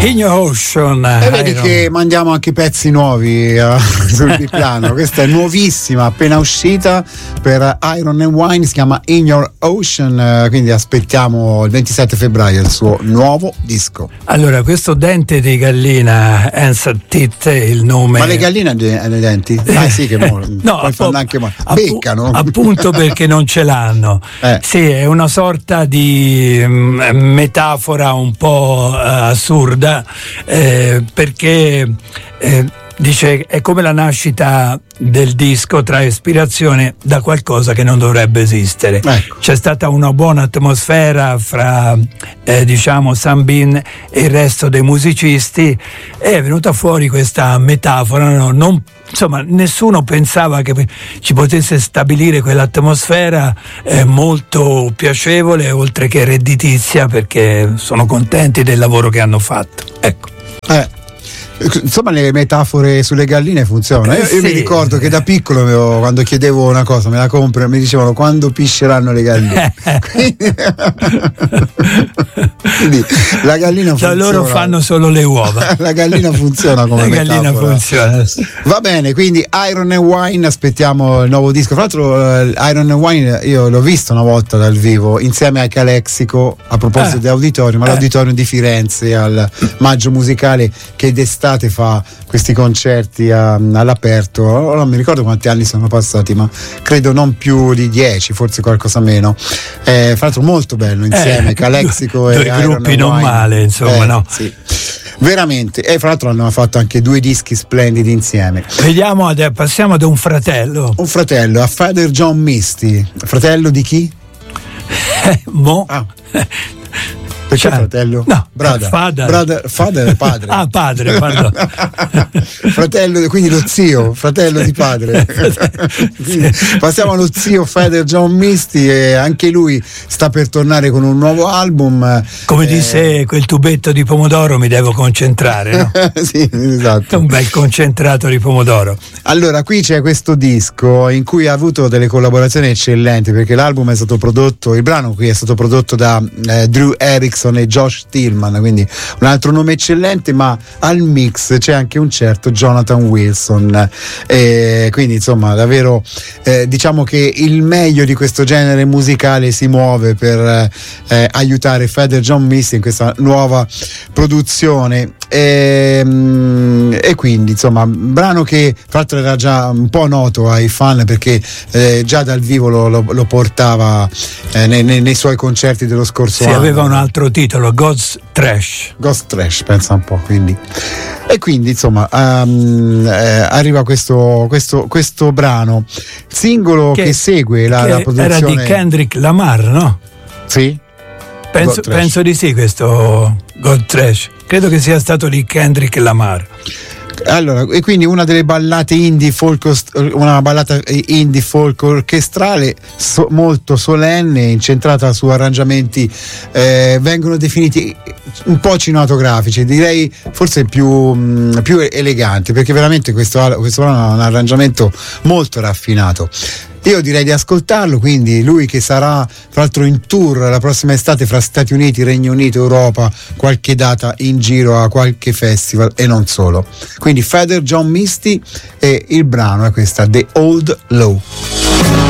In Your Ocean. E vedi che mandiamo anche pezzi nuovi sul biplano. Questa è nuovissima, appena uscita per Iron and Wine, si chiama In Your Ocean, quindi aspettiamo il 27 febbraio il suo nuovo disco. Allora, questo dente di gallina, Answer Teeth è il nome. Ma le galline hanno i denti? Ah sì, che no, poi fanno anche beccano. Appunto perché non ce l'hanno. Sì, è una sorta di metafora un po' assurda, perché dice è come la nascita del disco trae ispirazione da qualcosa che non dovrebbe esistere. Ecco. C'è stata una buona atmosfera fra diciamo Sam Bean e il resto dei musicisti, e è venuta fuori questa metafora, no? Insomma, nessuno pensava che ci potesse stabilire quell'atmosfera molto piacevole, oltre che redditizia, perché sono contenti del lavoro che hanno fatto. Ecco. Insomma, le metafore sulle galline funzionano. Io mi ricordo che da piccolo, quando chiedevo una cosa, me la compro, mi dicevano quando pisceranno le galline. Quindi la gallina funziona. Loro fanno solo le uova. La gallina funziona come metafora. La gallina funziona. Va bene, quindi Iron and Wine, aspettiamo il nuovo disco. Tra l'altro Iron and Wine io l'ho visto una volta dal vivo insieme a Calexico, a proposito di auditorium, all'auditorium di Firenze, al Maggio Musicale, che d'estate fa questi concerti all'aperto. Non mi ricordo quanti anni sono passati, ma credo non più di 10, forse qualcosa meno. Fra l'altro molto bello insieme Calexico e due gruppi non male, insomma, no? Sì. Veramente, e fra l'altro hanno fatto anche 2 dischi splendidi insieme. Vediamo, passiamo ad un fratello. Un fratello, a Father John Misty. Fratello di chi? Perché fratello? No, father è padre. Ah, padre, pardon. Fratello, quindi lo zio, fratello di padre. Quindi passiamo allo zio Father John Misty, e anche lui sta per tornare con un nuovo album. Come disse quel tubetto di pomodoro, mi devo concentrare, no? Sì, esatto. Un bel concentrato di pomodoro. Allora, qui c'è questo disco in cui ha avuto delle collaborazioni eccellenti, perché l'album è stato prodotto, il brano qui è stato prodotto da Drew Erickson e Josh Tillman, quindi un altro nome eccellente, ma al mix c'è anche un certo Jonathan Wilson, quindi insomma davvero diciamo che il meglio di questo genere musicale si muove per aiutare Father John Misty in questa nuova produzione, e quindi insomma un brano che tra l'altro era già un po' noto ai fan, perché già dal vivo lo portava nei suoi concerti dello scorso anno. Aveva un altro titolo, Ghost Trash, pensa un po', quindi. E quindi insomma arriva questo brano, singolo che segue la produzione. Era di Kendrick Lamar, no? Sì? Penso di sì, questo God Trash. Credo che sia stato di Kendrick Lamar. Allora, e quindi una delle ballate indie folk, una ballata indie folk orchestrale molto solenne, incentrata su arrangiamenti vengono definiti un po' cinematografici, direi forse più eleganti, perché veramente questo brano ha un arrangiamento molto raffinato. Io direi di ascoltarlo, quindi lui che sarà tra l'altro in tour la prossima estate fra Stati Uniti, Regno Unito, Europa, qualche data in giro a qualche festival e non solo. Quindi Father John Misty, e il brano è questa, The Old Law.